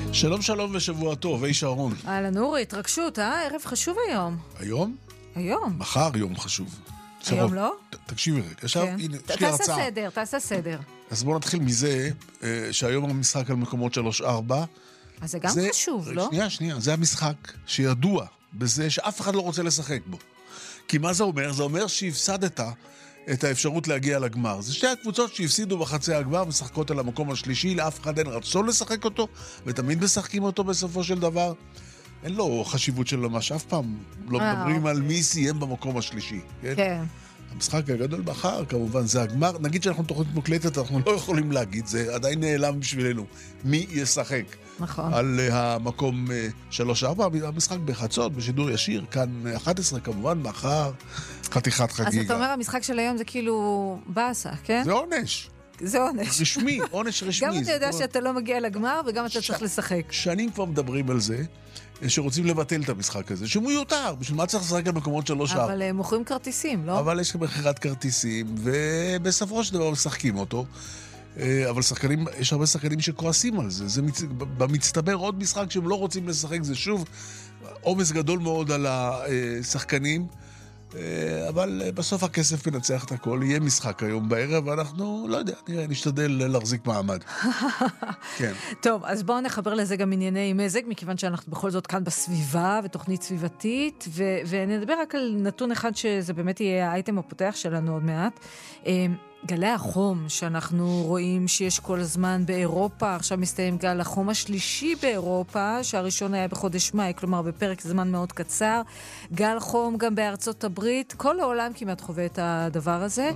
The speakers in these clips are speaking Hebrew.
שלום שלום ושבוע טוב, אי שרון. אהלן אורי, התרגשות, ערב חשוב היום. היום? היום. מחר יום חשוב. היום לא? תקשיבי רגע, עכשיו, הנה, יש לי הרצאה. תעשה סדר. אז בואו נתחיל מזה, שהיום המשחק על מקומות 3-4. אז זה גם חשוב, לא? שנייה, זה המשחק שידוע בזה שאף אחד לא רוצה לשחק בו. כי מה זה אומר? זה אומר שהפסדת את האפשרות להגיע לגמר. זה שתי הקבוצות שהפסידו בחצי הגמר, משחקות על המקום השלישי, לאף אחד אין רצון לשחק אותו, ותמיד משחקים אותו בסופו של דבר. אין לו חשיבות של ממש, אף פעם לא מדברים על מי סיים במקום השלישי. כן. המשחק הגדול מחר, כמובן, זה הגמר. נגיד שאנחנו תוכנית מוקלטת, אנחנו לא יכולים להגיד, זה עדיין נעלם בשבילנו. מי ישחק? נכון. על המקום 3-4, המשחק בחצות, בשידור ישיר, כאן 11 כמובן, מחר, חתיכת חגיגה. אז אתה אומר, המשחק של היום זה כאילו באסה, כן? זה עונש. זה עונש. רשמי, עונש רשמי. גם אתה יודע שאתה לא מגיע לגמר, וגם אתה צריך לשחק. שנים כבר מדברים על זה, שרוצים לבטל את המשחק הזה, שהוא מיותר, בשביל מה צריך לשחק על מקומות 3-4? אבל מוכרים כרטיסים, לא? אבל יש מכירת כרטיסים, ובסופו של דבר משחקים אותו. אבל שחקנים, יש הרבה שחקנים שכועסים על זה. זה במצטבר עוד משחק שהם לא רוצים לשחק, זה שוב עומס גדול מאוד על השחקנים, אבל בסוף הכסף מנצח את הכל. יהיה משחק היום בערב, ואנחנו, לא יודע, נשתדל להחזיק מעמד. כן. טוב, אז בואו נחבר לזה גם ענייני מזג, מכיוון שאנחנו בכל זאת כאן בסביבה, ותוכנית סביבתית, ונדבר רק על נתון אחד שזה באמת יהיה האייטם הפותח שלנו עוד מעט. גלי החום שאנחנו רואים שיש כל הזמן באירופה, עכשיו מסתיים גל החום השלישי באירופה, שהראשון היה בחודש מאי, כלומר בפרק זמן מאוד קצר. גל חום גם בארצות הברית, כל העולם כמעט חווה את הדבר הזה,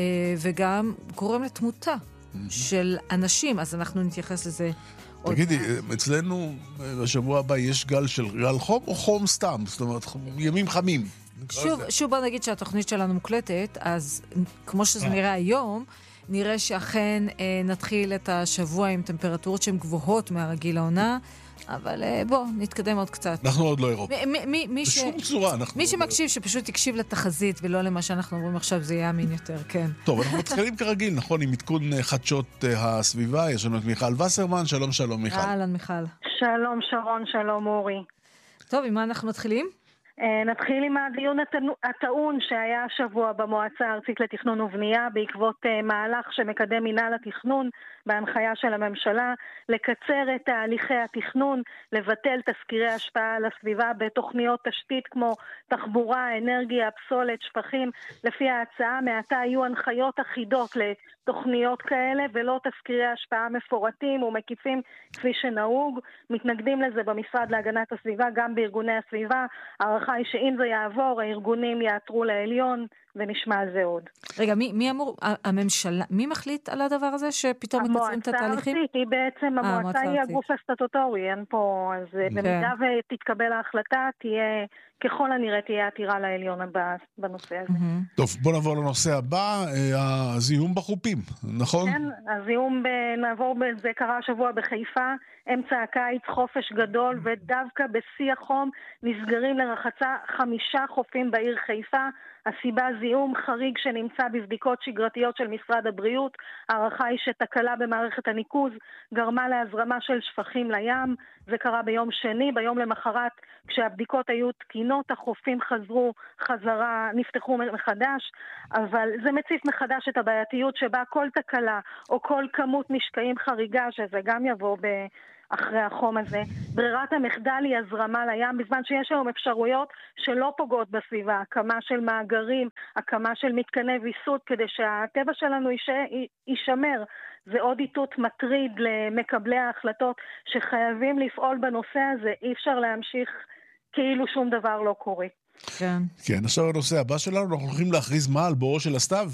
וגם גורם לתמותה של אנשים, אז אנחנו נתייחס לזה. תגידי, אצלנו בשבוע הבא יש גל של גל חום או חום סתם? זאת אומרת, ימים חמים. שוב בוא נגיד שהתוכנית שלנו מוקלטת, אז כמו שזה נראה היום, נראה שאכן נתחיל את השבוע עם טמפרטורות שהן גבוהות מהרגיל לעונה, אבל בוא, נתקדם עוד קצת. אנחנו עוד לא אירופה. בשום צורה. מי שמקשיב שפשוט יקשיב לתחזית ולא למה שאנחנו אומרים עכשיו, זה יאמין יותר, כן. טוב, אנחנו מתחילים כרגיל, נכון, עם עדכון חדשות הסביבה. יש לנו את מיכל וסרמן. שלום, שלום, מיכל. אהלן, מיכל. שלום, שרון, שלום, אורי. טוב, עם מה אנחנו מתחילים? נתחיל עם הדיון הטעון שהיה השבוע במועצה הארצית לתכנון ובנייה בעקבות מהלך שמקדם מינהל התכנון בהנחיה של הממשלה לקצר את תהליכי התכנון, לבטל תסקירי השפעה על הסביבה בתוכניות תשתית כמו תחבורה, אנרגיה, פסולת, שפכים. לפי ההצעה מעתה יהיו הנחיות אחידות לתוכניות כאלה ולא תסקירי השפעה מפורטים ומקיפים כפי שנהוג. מתנגדים לזה במשרד להגנת הסביבה, גם בארגוני הסביבה. הערכה היא שאם זה יעבור, הארגונים יעתרו לעליון, ונשמע על זה עוד. רגע, מי אמור, הממשלה, מי מחליט על הדבר הזה שפתאום מתעצרים את התהליכים? המועצה הארצית, היא בעצם, המועצה היא הגוף הסטטוטורי, אין פה, אז במידה ותתקבל ההחלטה, תהיה, ככל הנראה תהיה עתירה לעליון בנושא הזה. טוב, בוא נעבור לנושא הבא, הזיהום בחופים, נכון? כן, הזיהום, נעבור, זה קרה השבוע בחיפה, אמצע הקיץ, חופש גדול, ודווקא בשיא החום נסגרים לרחצה 5 חופים בעיר חיפה. הסיבה זיהום חריג שנמצא בבדיקות שגרתיות של משרד הבריאות. הערכה היא שתקלה במערכת הניקוז גרמה להזרמה של שפכים לים. זה קרה ביום שני, ביום למחרת כשהבדיקות היו תקינות, החופים נפתחו מחדש, אבל זה מציף מחדש את הבעייתיות שבה כל תקלה או כל כמות משקעים חריגה, שזה גם יבוא אחרי החום הזה. ברירת המחדל היא הזרמה לים, בזמן שיש היום אפשרויות שלא פוגעות בסביבה, הקמה של מאגרים, הקמה של מתקני ויסות, כדי שהטבע שלנו יישמר. זה עוד איתות מטריד למקבלי ההחלטות שחייבים לפעול בנושא הזה, אי אפשר להמשיך כאילו שום דבר לא קורה. כן. כן, עכשיו הנושא הבא שלנו, אנחנו הולכים להכריז מה על בורו של הסתיו?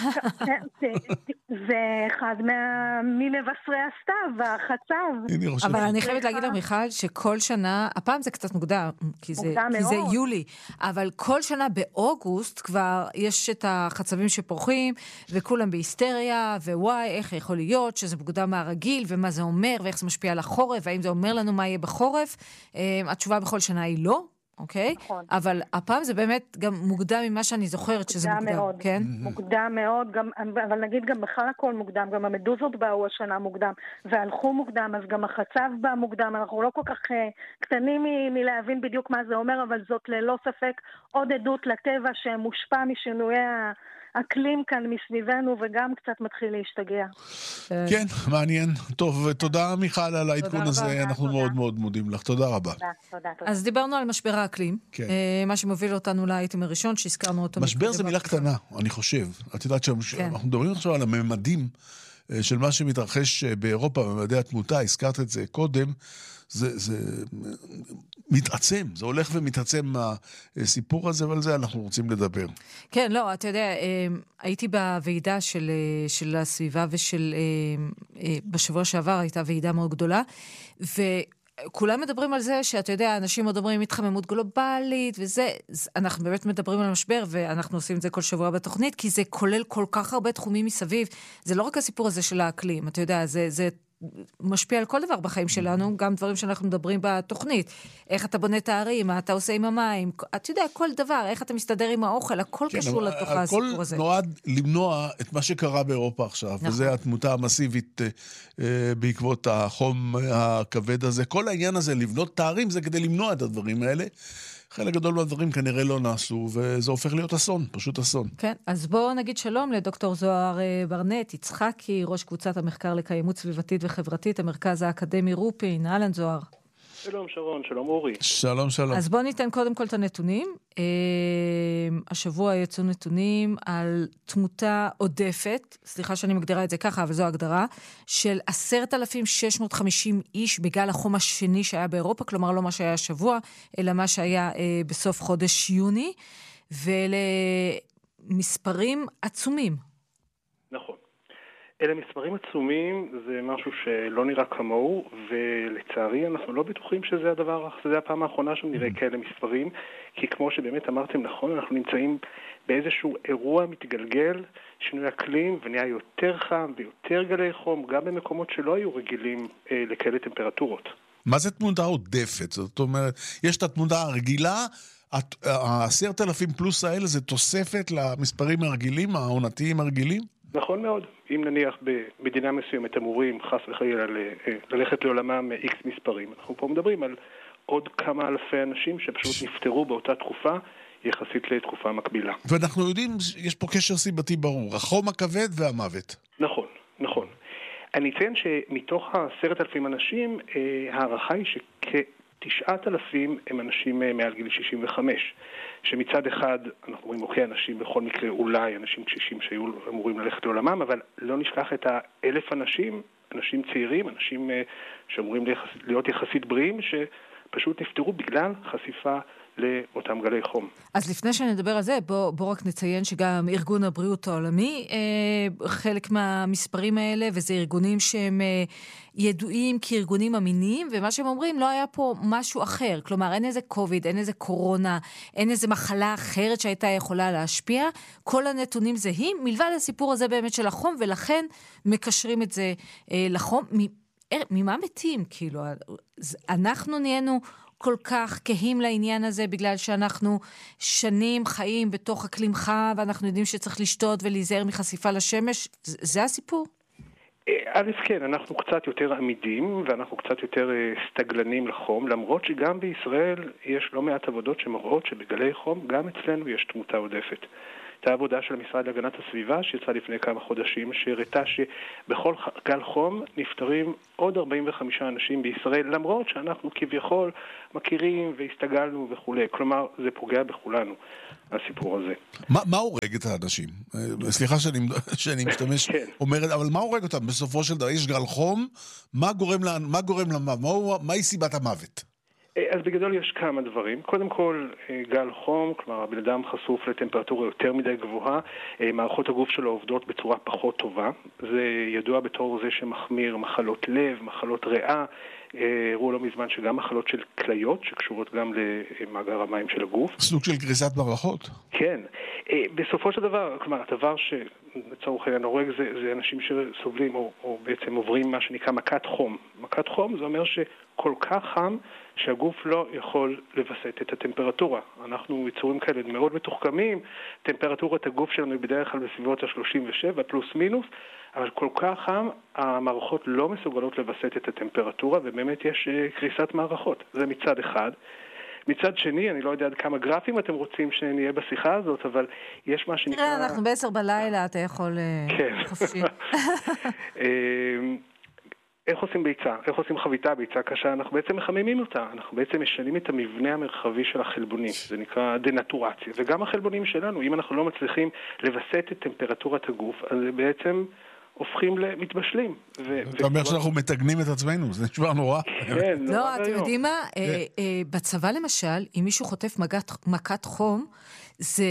זה אחד ממבשרי הסתיו, החצב. אבל אני חייבת להגיד לך, מיכל, שכל שנה, הפעם זה קצת מוקדם, כי זה יולי, אבל כל שנה באוגוסט כבר יש את החצבים שפורחים, וכולם בהיסטריה, ווואי, איך יכול להיות שזה מוקדם מהרגיל, ומה זה אומר, ואיך זה משפיע על החורף, והאם זה אומר לנו מה יהיה בחורף. התשובה בכל שנה היא לא. אוקיי? נכון. אבל הפעם זה באמת גם מוקדם ממה שאני זוכרת שזה מוקדם, מאוד. כן? מוקדם מאוד, אבל נגיד גם בכלל הכל מוקדם, גם המדוזות באו השנה מוקדם, והלכו מוקדם, אז גם החצב בא מוקדם, אנחנו לא כל כך קטנים מלהבין בדיוק מה זה אומר, אבל זאת ללא ספק עוד עדות לטבע שמושפע משינויי האקלים כאן מסביבנו, וגם קצת מתחיל להשתגע. כן, מעניין. טוב, תודה מיכל על העדכון הזה, אנחנו מאוד מאוד מודים לך. תודה רבה. תודה. אז דיברנו על משבר האקלים, מה שמוביל אותנו לאייטם הראשון שהזכרנו אותו. משבר זה מילה קטנה, אני חושב. את יודעת שאנחנו מדברים עכשיו על הממדים של מה שמתרחש באירופה, ממדי התמותה, הזכרת את זה קודם, זה מתעצם, זה הולך ומתעצם מהסיפור הזה, ועל זה אנחנו רוצים לדבר. כן, לא, אתה יודע, הייתי בוועידה של הסביבה בשבוע שעבר הייתה ועידה מאוד גדולה, וכולם מדברים על זה שאתה יודע, אנשים מדברים התחממות גלובלית, וזה, אנחנו באמת מדברים על המשבר, ואנחנו עושים את זה כל שבוע בתוכנית, כי זה כולל כל כך הרבה תחומים מסביב, זה לא רק הסיפור הזה של האקלים, אתה יודע, זה משפיע על כל דבר בחיים שלנו, גם דברים שאנחנו מדברים בתוכנית. איך אתה בונה את הערים, מה אתה עושה עם המים, אתה יודע, כל דבר, איך אתה מסתדר עם האוכל, הכל קשור לתוך הסיפור הזה. הכל נועד למנוע את מה שקרה באירופה עכשיו, וזה התמותה המסיבית בעקבות החום הכבד הזה. כל העניין הזה, לבנות את הערים, זה כדי למנוע את הדברים האלה. חלק גדול מהדברים כנראה לא נעשו, וזה הופך להיות אסון, פשוט אסון. כן, אז בואו נגיד שלום לדוקטור זוהר ברנט, יצחקי, ראש קבוצת המחקר לקיימות סביבתית וחברתית, המרכז האקדמי רופין. אהלן זוהר. שלום שרון, שלום אורי. שלום. אז בואו ניתן קודם כל את הנתונים. השבוע יצאו נתונים על תמותה עודפת, סליחה שאני מגדירה את זה ככה, אבל זו הגדרה, של 10,650 איש בגל החום השני שהיה באירופה, כלומר לא מה שהיה השבוע, אלא מה שהיה בסוף חודש יוני, ולמספרים עצומים. נכון. אלה מספרים עצומים, זה משהו שלא נראה כמוהו, ולצערי אנחנו לא בטוחים שזה הפעם האחרונה שנראה כאלה מספרים, כי כמו שבאמת אמרתם נכון, אנחנו נמצאים באיזשהו אירוע מתגלגל, שינוי אקלים, ונהיה יותר חם ויותר גלי חום, גם במקומות שלא היו רגילים לכאלה טמפרטורות. מה זה תמותה עודפת? זאת אומרת, יש את התמותה הרגילה, 10,000 פלוס האלה זה תוספת למספרים הרגילים, העונתיים הרגילים? נכון מאוד. אם נניח במדינה מסוימת אמורים חס וחלילה ללכת לעולמם X מספרים, אנחנו פה מדברים על עוד כמה אלפי אנשים שפשוט נפטרו באותה תקופה יחסית לתקופה מקבילה. ואנחנו יודעים, יש פה קשר סיבתי ברור, החום הכבד והמוות. נכון. אני אציין שמתוך 10,000 אנשים, הערכה היא שכ9,000 הם אנשים מעל גיל 65. שמצד אחד אנחנו רואים אוקיי, אנשים בכל מקרה אולי אנשים קשישים שהיו אמורים ללכת לעולמם, אבל לא נשכח את 1,000 אנשים צעירים, אנשים שאמורים להיות יחסית בריאים, שפשוט נפטרו בגלל חשיפה לאותם גלי חום. אז לפני שנדבר על זה, בוא רק נציין שגם ארגון הבריאות העולמי, חלק מהמספרים האלה, וזה ארגונים שהם ידועים כארגונים אמינים, ומה שהם אומרים, לא היה פה משהו אחר. כלומר, אין איזה קוביד, אין איזה קורונה, אין איזה מחלה אחרת שהייתה יכולה להשפיע. כל הנתונים זהים, מלבד הסיפור הזה באמת של החום, ולכן מקשרים את זה לחום. ממה מתים? כאילו, אנחנו נהיינו כל כך כהים לעניין הזה, בגלל שאנחנו שנים חיים בתוך אקלים חם, ואנחנו יודעים שצריך לשתות ולהיזהר מחשיפה לשמש. זה הסיפור? א' כן, אנחנו קצת יותר עמידים, ואנחנו קצת יותר סטגלנים לחום, למרות שגם בישראל יש לא מעט עבודות שמראות שבגלי חום, גם אצלנו יש תמותה עודפת. הייתה עבודה של המשרד להגנת הסביבה שיצאה לפני כמה חודשים, שהראתה שבכל גל חום נפטרים עוד 45 אנשים בישראל, למרות שאנחנו כביכול מכירים והסתגלנו וכו'. כלומר, זה פוגע בכולנו, הסיפור הזה. מה הורג את האנשים? סליחה שאני משתמש, אומרת, אבל מה הורג אותם? בסופו של דבר, יש גל חום, מה גורם למוות? מהי סיבת המוות? אז בגדול יש כמה דברים. קודם כל, גל חום, כלומר, הבן אדם חשוף לטמפרטורה יותר מדי גבוהה, מערכות הגוף שלו עובדות בצורה פחות טובה. זה ידוע בתור זה שמחמיר מחלות לב, מחלות ריאה, הראו לא מזמן שגם מחלות של כליות, שקשורות גם למאגר המים של הגוף. סוג של גריסת מערכות? כן. בסופו של דבר, כלומר, הדבר שלצורך העניין הורג זה אנשים שסובלים או בעצם עוברים מה שנקרא מכת חום. מכת חום זה אומר שכל כך חם שהגוף לא יכול לווסת את הטמפרטורה. אנחנו יצורים כאלה מאוד מתוחכמים, טמפרטורת הגוף שלנו היא בדרך כלל בסביבות ה-37 פלוס מינוס, אבל כל כך חם, המערכות לא מסוגלות לווסת את הטמפרטורה, ובאמת יש קריסת מערכות. זה מצד אחד. מצד שני, אני לא יודע עד כמה גרפים אתם רוצים שנהיה בשיחה הזאת, אבל יש מה שנקרא... תראה, אנחנו ב10 בלילה, אתה יכול חופשי. איך עושים ביצה? איך עושים חביתה ביצה קשה? אנחנו בעצם מחממים אותה. אנחנו בעצם משנים את המבנה המרחבי של החלבונים. זה נקרא דנטורציה. וגם החלבונים שלנו, אם אנחנו לא מצליחים לווסת את טמפרטורת הגוף, אז בעצם הופכים למתבשלים. אתה אומר שאנחנו מתגנים את עצמנו, זה נשמע נורא. כן, לא, אתם יודעים מה? בצבא למשל, אם מישהו חוטף מכת חום, זה,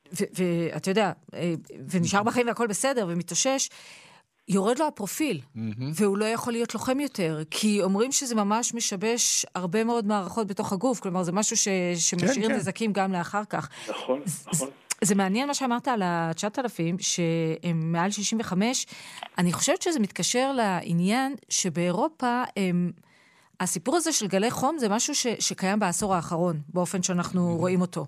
ואתה יודע, ונשאר בחיים והכל בסדר, ומתאושש, יורד לו הפרופיל, והוא לא יכול להיות לוחם יותר, כי אומרים שזה ממש משבש הרבה מאוד מערכות בתוך הגוף, כלומר זה משהו שמשאיר נזקים גם לאחר כך. נכון, נכון. זה מעניין מה שאמרת על ה-9,000, שהם מעל 65, אני חושבת שזה מתקשר לעניין שבאירופה, הסיפור הזה של גלי חום זה משהו שקיים בעשור האחרון, באופן שאנחנו רואים אותו.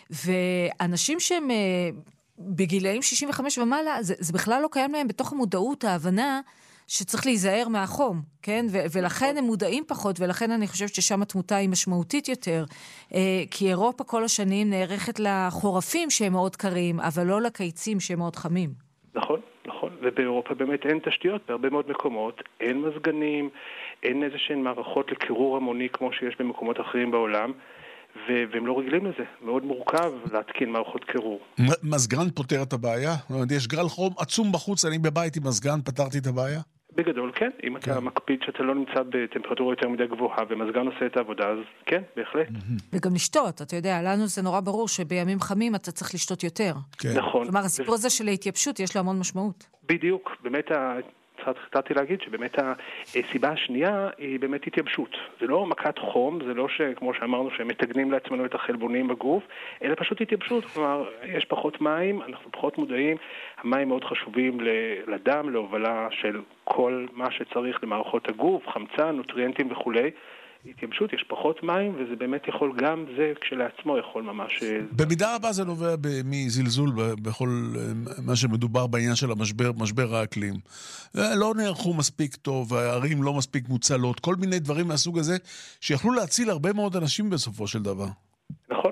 ואנשים שהם בגילאים 65 ומעלה, זה בכלל לא קיים להם בתוך המודעות, ההבנה שצריך להיזהר מהחום, כן? ולכן הם מודעים פחות, ולכן אני חושבת ששם התמותה היא משמעותית יותר, כי אירופה כל השנים נערכת לחורפים שהם מאוד קרים, אבל לא לקיצים שהם מאוד חמים. נכון, נכון, ובאירופה באמת אין תשתיות, בהרבה מאוד מקומות, אין מזגנים, אין איזשהן מערכות לקירור המוני כמו שיש במקומות אחרים בעולם, והם לא רגילים לזה. מאוד מורכב להתקין מערכות קירור. מזגן פותר את הבעיה? יש גל חום עצום בחוץ, אני בבית עם מזגן, פתרתי את הבעיה? בגדול, כן. אם אתה מקפיד שאתה לא נמצא בטמפרטורה יותר מדי גבוהה, ומזגן עושה את העבודה, אז כן, בהחלט. וגם לשתות, אתה יודע, לנו זה נורא ברור שבימים חמים אתה צריך לשתות יותר. נכון. כלומר, הסיפור הזה של ההתייבשות יש לו המון משמעות. בדיוק. באמת התחלתי להגיד שבאמת הסיבה השנייה היא באמת התייבשות. זה לא מכת חום, זה לא כמו שאמרנו שהם מתגנים לעצמנו את החלבונים בגוף, אלא פשוט התייבשות. כלומר, יש פחות מים, אנחנו פחות מודעים, המים מאוד חשובים לדם, להובלה של כל מה שצריך למערכות הגוף, חמצן, נוטריאנטים וכו'. התייבשות, יש פחות מים, וזה באמת יכול גם זה כשלעצמו יכול ממש... במידה רבה זה נובע מזלזול בכל מה שמדובר בעניין של משבר האקלים. לא נערכו מספיק טוב, הערים לא מספיק מוצלות, כל מיני דברים מהסוג הזה, שיכלו להציל הרבה מאוד אנשים בסופו של דבר. נכון.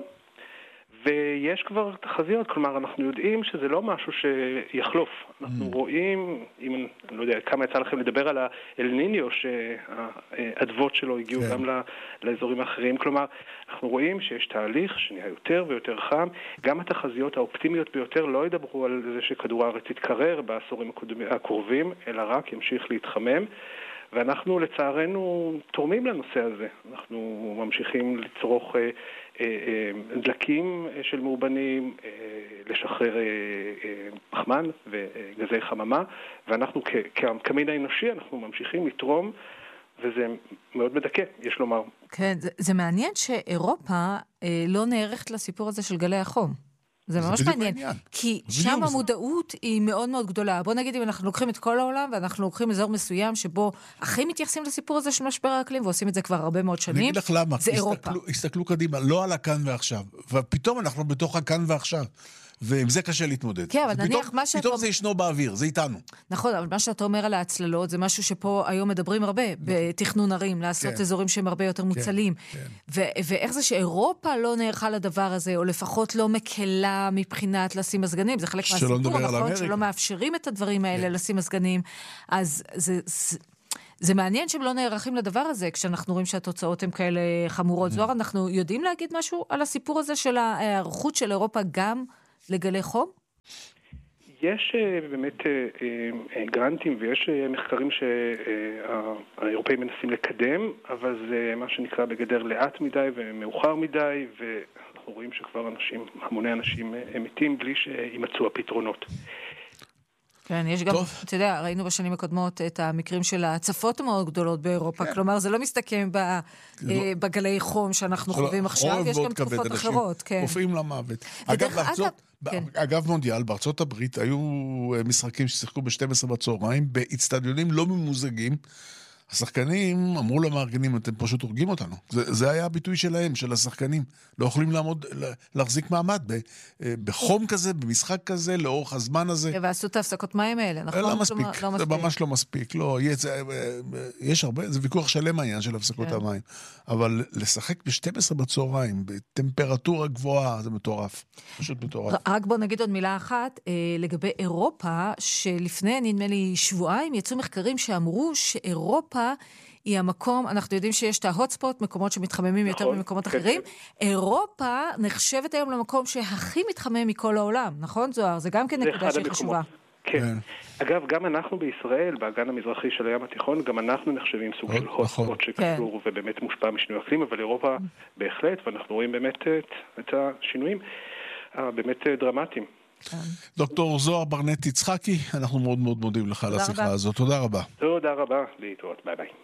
ויש כבר תחזיות, כלומר אנחנו יודעים שזה לא משהו שיחלוף. אנחנו רואים, אם אני לא יודע כמה יצא לכם לדבר על האל ניניו, שהאדוות שלו הגיעו גם לאזורים האחרים, כלומר אנחנו רואים שיש תהליך שנהיה יותר ויותר חם, גם התחזיות האופטימיות ביותר לא ידברו על זה שכדור הארץ יתקרר בעשורים הקרובים, אלא רק ימשיך להתחמם. ואנחנו לצערנו תורמים לנושא הזה. אנחנו ממשיכים לצרוך דלקים של מאובנים, לשחרר פחמן וגזי חממה, ואנחנו כמין האנושי אנחנו ממשיכים לתרום, וזה מאוד מדכא, יש לומר. כן, זה מעניין שאירופה לא נערכת לסיפור הזה של גלי החום. זה ממש מעניין, כי שם המודעות היא מאוד מאוד גדולה. בוא נגיד אם אנחנו לוקחים את כל העולם, ואנחנו לוקחים אזור מסוים שבו הכי מתייחסים לסיפור הזה של משבר האקלים, ועושים את זה כבר הרבה מאוד שנים, זה אירופה. הסתכלו קדימה, לא על הכאן ועכשיו, ופתאום אנחנו בתוך הכאן ועכשיו. ועם זה קשה להתמודד. כן, אבל נניח מה שאתה... פתאום זה ישנו באוויר, זה איתנו. נכון, אבל מה שאתה אומר על ההצללות, זה משהו שפה היום מדברים הרבה, בתכנון ערים, לעשות אזורים שהם הרבה יותר מוצלים. ואיך זה שאירופה לא נערכה לדבר הזה, או לפחות לא מקלה מבחינת לשים מזגנים, זה חלק מהסיפור, נכון, שלא מאפשרים את הדברים האלה לשים מזגנים, אז זה מעניין שהם לא נערכים לדבר הזה, כשאנחנו רואים שהתוצאות הן כאלה חמורות. זוהר, אנחנו יודעים להגיד משהו על הסיפור הזה של ההיערכות של אירופה גם לגלי חום? יש באמת גרנטים ויש מחקרים שהאירופאים מנסים לקדם, אבל זה מה שנקרא בגדר לאט מדי ומאוחר מדי, ואנחנו רואים שכבר המוני אנשים מתים בלי שימצאו הפתרונות. כן, יש גם, אתה יודע, ראינו בשנים הקודמות את המקרים של הצפות המאוד גדולות באירופה, כלומר זה לא מסתכם בגלי חום שאנחנו חווים עכשיו, יש גם תקופות אחרות. רופאים למוות. אגב מונדיאל, בארצות הברית היו משחקים ששיחקו ב-12 בצהריים, באצטדיונים לא ממוזגים, השחקנים אמרו למארגנים, אתם פשוט הורגים אותנו. זה היה הביטוי שלהם, של השחקנים. לא יכולים להחזיק מעמד בחום כזה, במשחק כזה, לאורך הזמן הזה. ועשו את ההפסקות מים האלה, נכון? לא מספיק, זה ממש לא מספיק. לא, יש הרבה, זה ויכוח שלם העניין של הפסקות המים. אבל לשחק ב-12 בצהריים, בטמפרטורה גבוהה, זה מטורף. פשוט מטורף. רק בוא נגיד עוד מילה אחת, לגבי אירופה, שלפני, נדמה לי, שבועיים, יצאו מחקרים שאמרו שאירופה היא המקום, אנחנו יודעים שיש את ההוטספוט, מקומות שמתחממים יותר ממקומות אחרים. אירופה נחשבת היום למקום שהכי מתחמם מכל העולם, נכון זוהר? זה גם כן נקודה שהיא חשובה. כן. אגב, גם אנחנו בישראל, באגן המזרחי של הים התיכון, גם אנחנו נחשבים סוג של הוטספוט שקשור ובאמת מושפע משינוי אקלים, אבל אירופה בהחלט, ואנחנו רואים באמת את השינויים באמת דרמטיים. דוקטור זוהר ברנט יצחקי, אנחנו מאוד מאוד מודים לך על השיחה הזאת. תודה רבה. תודה רבה, להתראות, ביי ביי.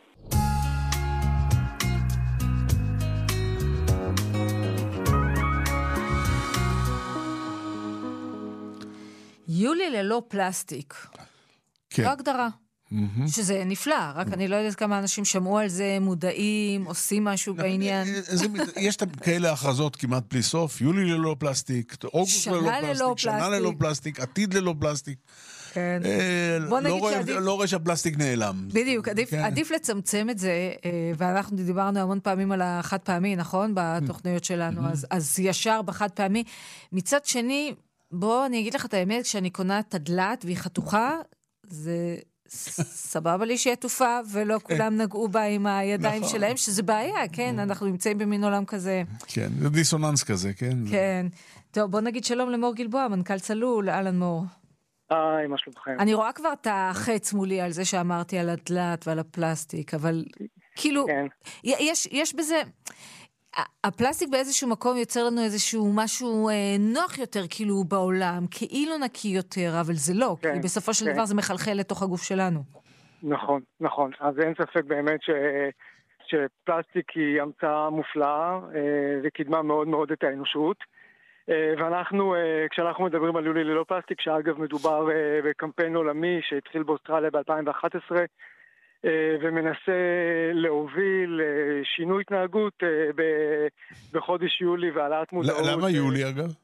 יולי ללא פלסטיק. כן. לא הגדרה. שזה נפלא, רק אני לא יודעת כמה אנשים שמעו על זה, מודעים, עושים משהו בעניין. יש כאלה הכרזות כמעט בלי סוף, יולי ללא פלסטיק, אוגוסט ללא פלסטיק, שנה ללא פלסטיק, עתיד ללא פלסטיק. כן. לא רואה שהפלסטיק נעלם. בדיוק, עדיף לצמצם את זה, ואנחנו דיברנו המון פעמים על החד פעמי, נכון? בתוכניות שלנו, אז ישר בחד פעמי. מצד שני, בוא אני אגיד לך את האמת, כשאני קונה תדלת והיא חתוכה, זה סבבה לי שהיא עטופה, ולא כולם נגעו בה עם הידיים שלהם, שזה בעיה, כן? אנחנו נמצאים במין עולם כזה. כן, זה דיסוננס כזה, כן? כן. טוב, בוא נגיד שלום למור גלבוע, מנכ"ל צלול, אהלן מור. היי, מה שלומכם? אני רואה כבר את החץ מולי על זה שאמרתי על הדלת ועל הפלסטיק, אבל כאילו, יש בזה... הפלסטיק באיזשהו מקום יוצר לנו איזשהו משהו נוח יותר כאילו בעולם, כאילו נקי יותר, אבל זה לא, כי בסופו של דבר זה מחלחל לתוך הגוף שלנו. נכון, נכון. אז אין ספק באמת שפלסטיק היא המצאה מופלאה וקידמה מאוד מאוד את האנושות. ואנחנו, כשאנחנו מדברים על יולי ללא פלסטיק, שאגב מדובר בקמפיין עולמי שהתחיל באוסטרליה ב-2011, ומנסה להוביל שינוי התנהגות בחודש יולי והעלאת מודעות. למה יולי אגב?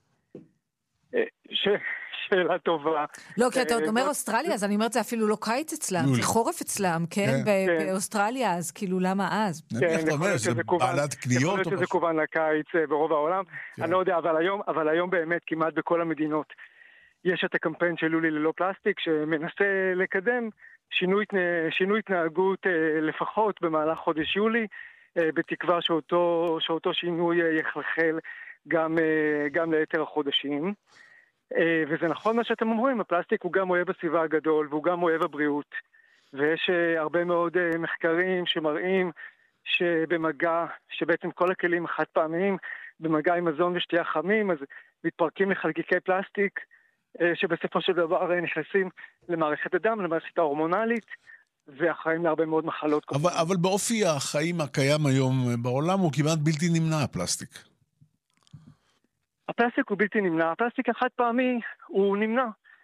שאלה טובה. לא, כי אתה עוד אומר אוסטרליה, אז אני אומרת זה אפילו לא קיץ אצלם, זה חורף אצלם, כן? באוסטרליה, אז כאילו למה אז? איך אתה אומר, זה בעלת קניות? יכול להיות שזה כוון לקיץ ברוב העולם, אני לא יודע, אבל היום באמת כמעט בכל המדינות יש את הקמפיין של יולי ללא פלסטיק, שמנסה לקדם שינוי התנהגות לפחות במהלך חודש יולי, בתקווה שאותו שינוי יחלחל גם ליתר החודשים. וזה נכון מה שאתם אומרים, הפלסטיק הוא גם אוהב הסביבה הגדול, והוא גם אוהב הבריאות. ויש הרבה מאוד מחקרים שמראים שבמגע, שבעצם כל הכלים החד פעמיים, במגע עם מזון ושתייה חמים, אז מתפרקים לחלקיקי פלסטיק, שבסופו של דבר נכנסים למערכת הדם, למערכת ההורמונלית, ואחראים להרבה מאוד מחלות. אבל באופי החיים הקיים היום בעולם הוא כמעט בלתי נמנע, הפלסטיק. הפלסטיק הוא בלתי נמנע. הפלסטיק החד פעמי הוא נמנע.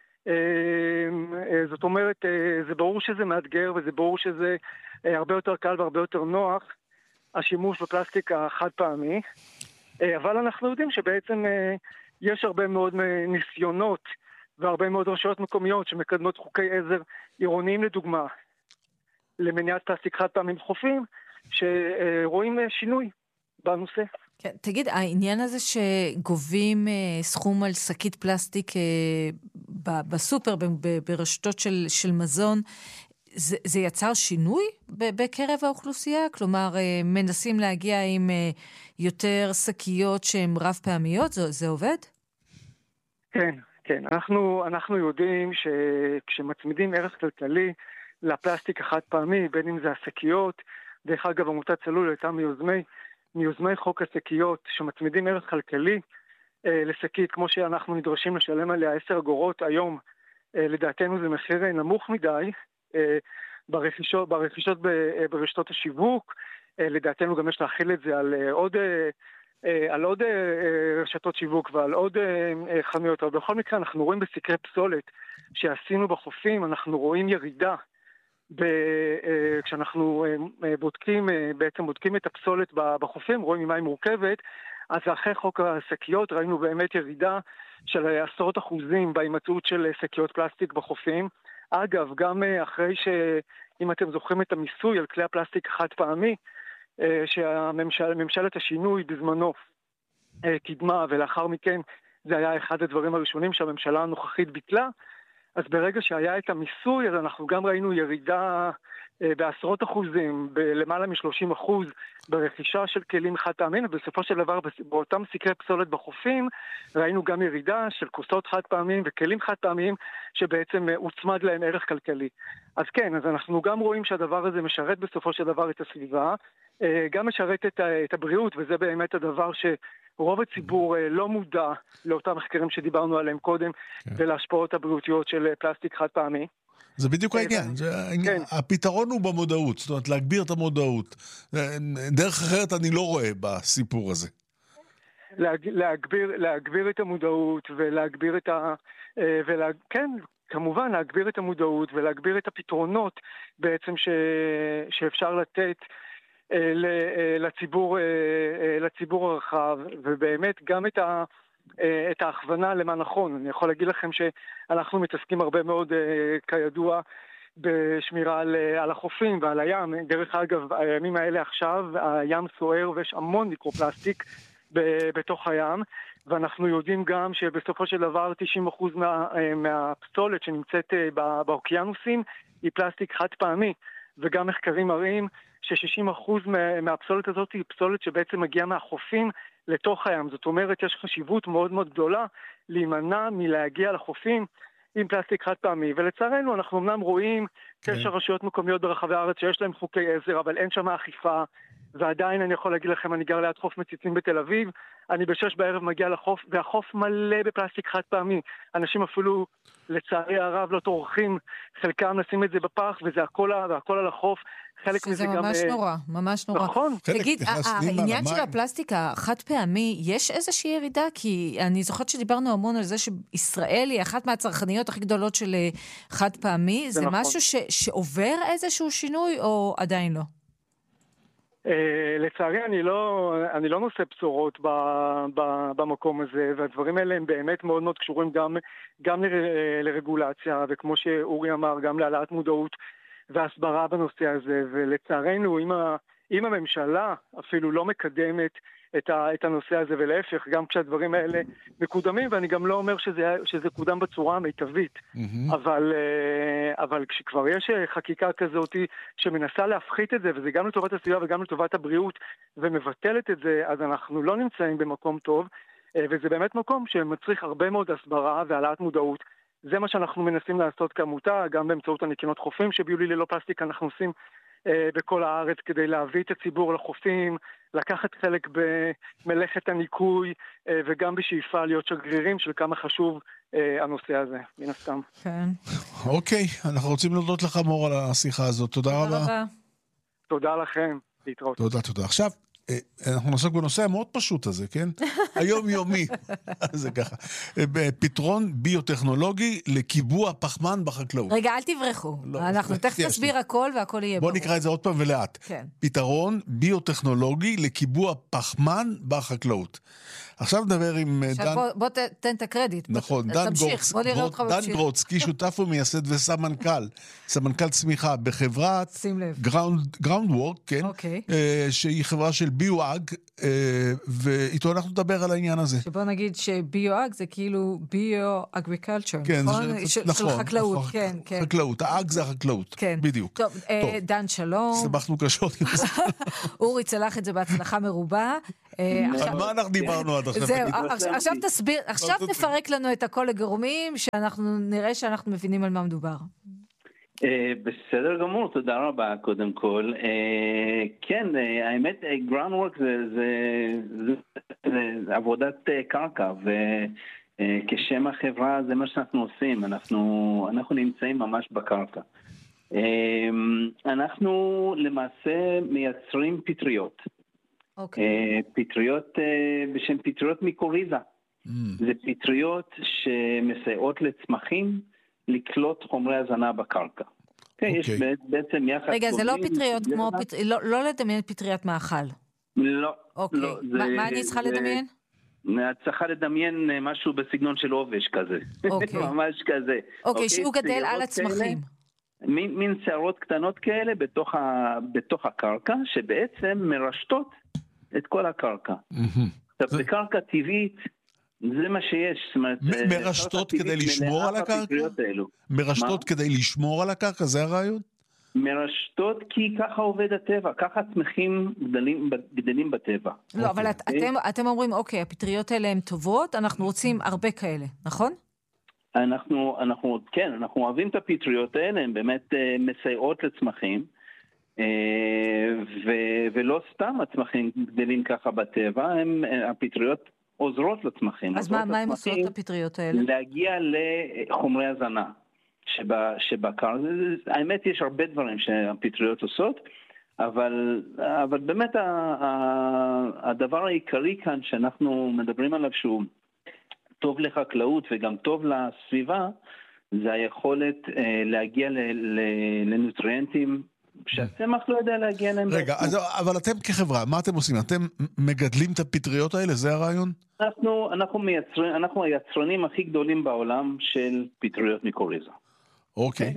זאת אומרת, זה ברור שזה מאתגר, וזה ברור שזה הרבה יותר קל והרבה יותר נוח, השימוש בפלסטיק החד פעמי. אבל אנחנו יודעים שבעצם יש הרבה מאוד ניסיונות והרבה מאוד רשויות מקומיות שמקדמות חוקי עזר עירוניים לדוגמה למניעת פלסטיק חד פעמים חופים שרואים שינוי בנושא. כן, תגיד, העניין הזה שגובים סכום על שקית פלסטיק בסופר, ברשתות של מזון, זה יצר שינוי בקרב האוכלוסייה? כלומר, מנסים להגיע עם יותר שקיות שהן רב פעמיות? זה עובד? כן, כן. אנחנו יודעים שכשמצמידים ערך כלכלי לפלסטיק החד פעמי, בין אם זה השקיות, דרך אגב, עמותת צלול הייתה מיוזמי חוק השקיות, שמצמידים ערך כלכלי לשקית, כמו שאנחנו נדרשים לשלם עליה 10 אגורות היום, לדעתנו זה מחיר נמוך מדי, ברכישות ברשתות השיווק, לדעתנו גם יש להכיל את זה על עוד רשתות שיווק ועל עוד חנויות, אבל בכל מקרה אנחנו רואים בסקרי פסולת שעשינו בחופים, אנחנו רואים ירידה כשאנחנו בעצם בודקים את הפסולת בחופים, רואים ממה היא מורכבת, אז אחרי חוק השקיות ראינו באמת ירידה של 10% בהימצאות של שקיות פלסטיק בחופים. אגב, גם אחרי אם אתם זוכרים את המיסוי על כלי הפלסטיק חד פעמי, שממשלת השינוי בזמנו קידמה, ולאחר מכן זה היה אחד הדברים הראשונים שהממשלה הנוכחית ביטלה, אז ברגע שהיה את המיסוי, אז אנחנו גם ראינו ירידה בעשרות אחוזים, בלמעלה מ-30% ברכישה של כלים חד פעמיים, ובסופו של דבר באותם סקרי פסולת בחופים, ראינו גם ירידה של כוסות חד פעמיים וכלים חד פעמיים, שבעצם הוצמד להם ערך כלכלי. אז כן, אז אנחנו גם רואים שהדבר הזה משרת בסופו של דבר את הסביבה, גם משרת את הבריאות, וזה באמת הדבר רוב הציבור לא מודע לאותם מחקרים שדיברנו עליהם קודם, ולהשפעות הבריאותיות של פלסטיק חד פעמי. זה בדיוק העניין. הפתרון הוא במודעות, זאת אומרת, להגביר את המודעות. דרך אחרת אני לא רואה בסיפור הזה. להגביר את המודעות, ולהגביר את כן, כמובן, להגביר את המודעות, ולהגביר את הפתרונות בעצם שאפשר לתת לציבור הרחב, ובאמת גם את ההכוונה למה נכון. אני יכול להגיד לכם שאנחנו מתעסקים הרבה מאוד, כידוע, בשמירה על החופים ועל הים. דרך אגב, הימים האלה עכשיו, הים סוער ויש המון מיקרופלסטיק בתוך הים, ואנחנו יודעים גם שבסופו של דבר 90% מהפסולת שנמצאת באוקיינוסים היא פלסטיק חד פעמי, וגם מחקרים מראים ש60% מהפסולת הזאת היא פסולת שבעצם מגיעה מהחופים לתוך הים. זאת אומרת, יש חשיבות מאוד מאוד גדולה להימנע מלהגיע לחופים עם פלסטיק חד פעמי. ולצערנו, אנחנו אמנם רואים 9 רשויות מקומיות ברחבי הארץ שיש להם חוקי עזר, אבל אין שם אכיפה. ועדיין אני יכול להגיד לכם, אני גר ליד חוף מציצים בתל אביב, אני ב6 בערב מגיע לחוף, והחוף מלא בפלסטיק חד פעמי. אנשים אפילו, לצערי הרב, לא טורחים, חלקם לשים את זה בפח, וזה הכל על החוף. שזה ממש נורא, ממש נורא. נכון. תגיד, העניין של הפלסטיק החד פעמי, יש איזושהי ירידה? כי אני זוכרת שדיברנו המון על זה שישראל היא אחת מהצרכניות הכי גדולות של חד פעמי. זה משהו שעובר איזשהו שינוי או עדיין לא? לצערי אני לא נושא בשורות במקום הזה, והדברים האלה הם באמת מאוד מאוד קשורים גם לרגולציה, וכמו שאורי אמר, גם להעלאת מודעות והסברה בנושא הזה. ולצערנו, אם הממשלה אפילו לא מקדמת את הנושא הזה, ולהפך, גם כשהדברים האלה מקודמים, ואני גם לא אומר שזה קודם בצורה המיטבית, אבל כשכבר יש חקיקה כזאת שמנסה להפחית את זה, וזה גם לטובת הסביבה וגם לטובת הבריאות, ומבטלת את זה, אז אנחנו לא נמצאים במקום טוב, וזה באמת מקום שמצריך הרבה מאוד הסברה והעלאת מודעות. זה מה שאנחנו מנסים לעשות כעמותה, גם באמצעות הנקיונות חופים שביולי ללא פלסטיק אנחנו עושים בכל הארץ כדי להביא את הציבור לחופים, לקחת חלק במלאכת הניקוי, וגם בשאיפה להיות שגרירים של כמה חשוב הנושא הזה, מן הסתם. כן. אוקיי, אנחנו רוצים להודות לך מור על השיחה הזאת. תודה רבה. תודה לכם. להתראות. תודה. עכשיו, אנחנו נעסוק בנושא המאוד פשוט הזה, כן? היום-יומי. זה ככה. פתרון ביוטכנולוגי לקיבוע פחמן בחקלאות. רגע, אל תברחו. אנחנו תכף נסביר הכל והכל יהיה ברור. בוא נקרא את זה עוד פעם ולאט. פתרון ביוטכנולוגי לקיבוע פחמן בחקלאות. עכשיו נדבר עם דן... בוא תן את הקרדיט. נכון, דן גרוצקי, שותף ומייסד סמנכ"ל צמיחה בחברת גראונדוורק, כן? שהיא חברה של ביואג, ואיתו אנחנו נדבר על העניין הזה. שבוא נגיד שביואג זה כאילו ביו-אגריקלצ'ר, נכון? של חקלאות, כן. חקלאות, האג זה החקלאות, בדיוק. טוב, דן שלום. סבכנו קשות. אורי צלח את זה בהצלחה מרובה. על מה אנחנו דיברנו עד עכשיו? זהו, עכשיו תסביר, עכשיו תפרק לנו את הכל לגורמים, שאנחנו נראה שאנחנו מבינים על מה מדובר. בסדר גמור, תודה רבה קודם כל. כן, האמת, Groundwork זה עבודת קרקע, וכשם החברה זה מה שאנחנו עושים, אנחנו נמצאים ממש בקרקע. אנחנו למעשה מייצרים פטריות. פטריות בשם פטריות מיקוריזה. זה פטריות שמסייעות לצמחים לקלוט חומרי הזנה בקרקע. יש בעצם יחס... רגע, זה לא פטריות כמו... לא לדמיין פטריית מאכל. לא. אוקיי. מה אני צריכה לדמיין? את צריכה לדמיין משהו בסגנון של עובש כזה. אוקיי. ממש כזה. אוקיי, שהוא גדל על הצמחים. מין שערות קטנות כאלה בתוך הקרקע, שבעצם מרשתות את כל הקרקע. עכשיו, בקרקע טבעית, זה מה שיש. מרשתות כדי לשמור על הקרקע? מרשתות כדי לשמור על הקרקע, זה הרעיון? מרשתות כי ככה עובד הטבע, ככה צמחים גדלים בטבע. לא, אבל אתם אומרים, אוקיי, הפטריות האלה הן טובות, אנחנו רוצים הרבה כאלה, נכון? אנחנו אוהבים את הפטריות האלה, הן באמת מסייעות לצמחים, ולא סתם הצמחים גדלים ככה בטבע, הפטריות עוזרות לצמחים. אז מה הם עושות הפטריות האלה? להגיע לחומרי הזנה שבקר. האמת יש הרבה דברים שהפטריות עושות, אבל באמת הדבר העיקרי כאן שאנחנו מדברים עליו שהוא טוב לחקלאות וגם טוב לסביבה, זה היכולת להגיע לנוטריאנטים שהצמח לא יודע להגיע להם. רגע, אבל אתם כחברה, מה אתם עושים? אתם מגדלים את הפטריות האלה? זה הרעיון? אנחנו היצרנים הכי גדולים בעולם של פטריות מיקוריזה. אוקיי.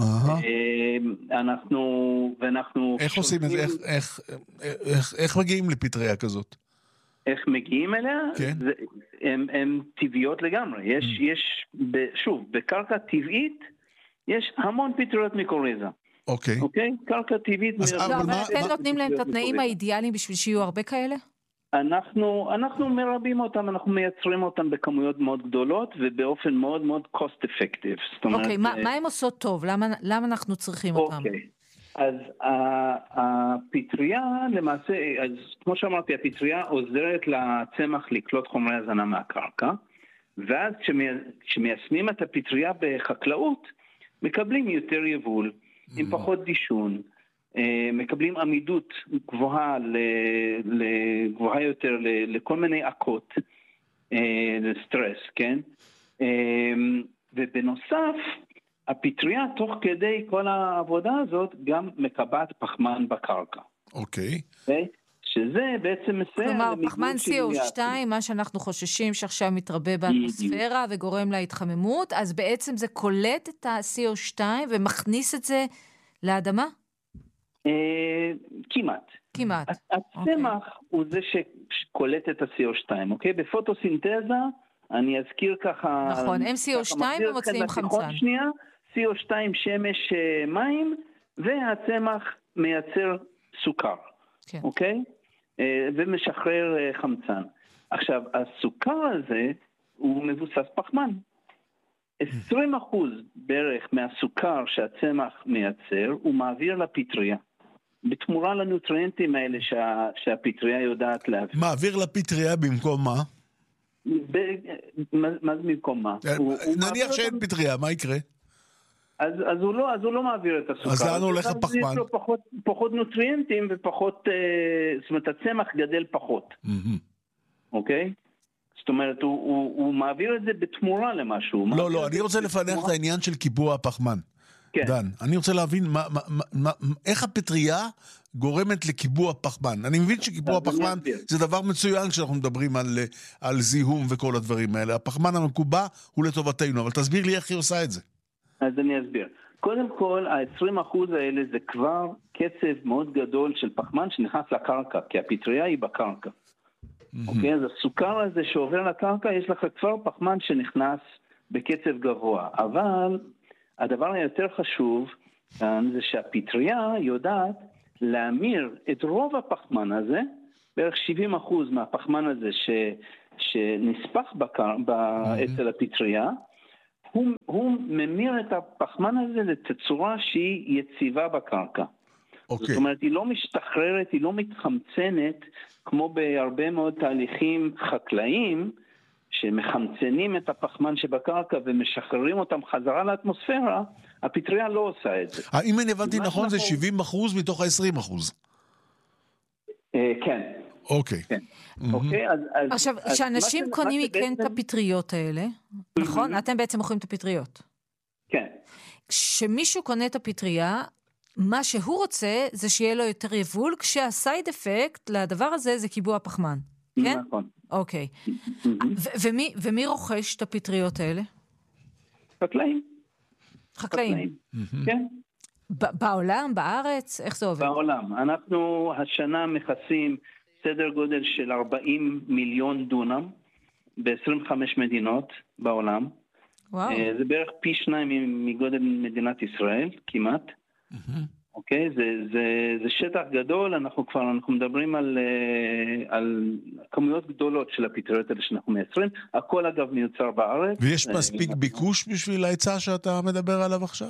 ואנחנו... איך עושים את זה? איך מגיעים לפטריה כזאת? איך מגיעים אליה? כן. הן טבעיות לגמרי. יש, שוב, בקרקע טבעית יש המון פטריות מיקוריזה. אוקיי. קרקע טבעית... לא, אבל אתם נותנים להם את התנאים האידיאליים בשביל שיהיו הרבה כאלה? אנחנו מרבים אותם, אנחנו מייצרים אותם בכמויות מאוד גדולות, ובאופן מאוד מאוד cost effective. אוקיי, מה הם עושות טוב? למה אנחנו צריכים אותם? אוקיי, אז הפטריה למעשה, אז כמו שאמרתי, הפטריה עוזרת לצמח לקלוט חומרי הזנה מהקרקע, ואז כשמיישמים את הפטריה בחקלאות, מקבלים יותר יבול, עם פחות דישון, מקבלים עמידות גבוהה יותר לכל מיני עקות, לסטרס, כן? ובנוסף, הפטריה תוך כדי כל העבודה הזאת גם מקבעת פחמן בקרקע. אוקיי. שזה בעצם מסייע... כלומר, פחמן CO2, מה שאנחנו חוששים שעכשיו מתרבה באטמוספירה וגורם להתחממות, אז בעצם זה קולט את ה-CO2 ומכניס את זה לאדמה? כמעט. הצמח הוא זה שקולט את ה-CO2, אוקיי? בפוטוסינתזה, אני אזכיר ככה... נכון, הם CO2 ומוציאים חמצן. CO2 שמש מים, והצמח מייצר סוכר, אוקיי? ומשחרר חמצן. עכשיו, הסוכר הזה הוא מבוסס פחמן. 20% בערך מהסוכר שהצמח מייצר הוא מעביר לפטריה. בתמורה לנוטריאנטים האלה שהפטריה יודעת להביא. מעביר לפטריה במקום מה? מה זה במקום מה? נניח שאין פטריה, מה יקרה? אז הוא לא מעביר את הסוכר. אז לאן הולך הפחמן? יש לו פחות נוטריאנטים ופחות, זאת אומרת, הצמח גדל פחות. אוקיי? זאת אומרת, הוא מעביר את זה בתמורה למשהו. לא, אני רוצה לפענח את העניין של קיבוע הפחמן. דן, אני רוצה להבין איך הפטריה גורמת לקיבוע פחמן. אני מבין שקיבוע פחמן זה דבר מצוין כשאנחנו מדברים על זיהום וכל הדברים האלה. הפחמן המקובע הוא לטובתנו, אבל תסביר לי איך היא עושה את זה. אז אני אסביר. קודם כל, ה-20% האלה זה כבר קצב מאוד גדול של פחמן שנכנס לקרקע, כי הפטריה היא בקרקע. אוקיי, אז הסוכר הזה שעובר לקרקע, יש לך כבר פחמן שנכנס בקצב גבוה. אבל הדבר היותר חשוב זה שהפטריה יודעת להמיר את רוב הפחמן הזה, בערך 70% מהפחמן הזה שנספח אצל הפטריה, הוא ממיר את הפחמן הזה לתצורה שהיא יציבה בקרקע. זאת אומרת, היא לא משתחררת, היא לא מתחמצנת, כמו בהרבה מאוד תהליכים חקלאיים, שמחמצנים את הפחמן שבקרקע ומשחררים אותם חזרה לאטמוספירה, הפטריה לא עושה את זה. אם אני הבנתי נכון, זה 70% מתוך ה-20%. כן. אוקיי. עכשיו, כשאנשים קונים מכן את הפטריות האלה, נכון? אתם בעצם מוכרים את הפטריות. כן. כשמישהו קונה את הפטריה, מה שהוא רוצה זה שיהיה לו יותר יבול, כשהסייד אפקט לדבר הזה זה קיבוע פחמן. כן? נכון. אוקיי. ומי רוכש את הפטריות האלה? חקלאים. חקלאים. כן. בעולם, בארץ? איך זה עובד? בעולם. אנחנו השנה מכסים סדר גודל של 40 מיליון דונם ב-25 מדינות בעולם. וואו. זה בערך פי 2 מגודל מדינת ישראל, כמעט. אוקיי? זה שטח גדול, אנחנו מדברים על כמויות גדולות של הפטריות האלה שאנחנו מייצרים. הכל אגב מיוצר בארץ. ויש מספיק ביקוש בשביל ההיצע שאתה מדבר עליו עכשיו?